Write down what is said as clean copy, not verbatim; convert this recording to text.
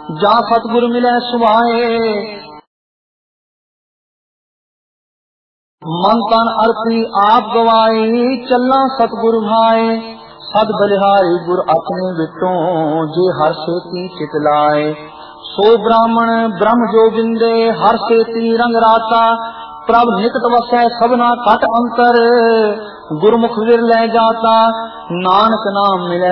जा सतगुर मिले सुभाए। मन तन अर्थी आप गवाई, चलना सतगुर भाए। सद बलिहारी गुर अपने विटों, जे हर सेती चित लाए। सो ब्राह्मण ब्रह्म जो बिंदे, हर सेती रंग राता। प्रभ निकट वसै सबना कट अंतर, गुरमुख विर ले जाता। नानक नाम मिले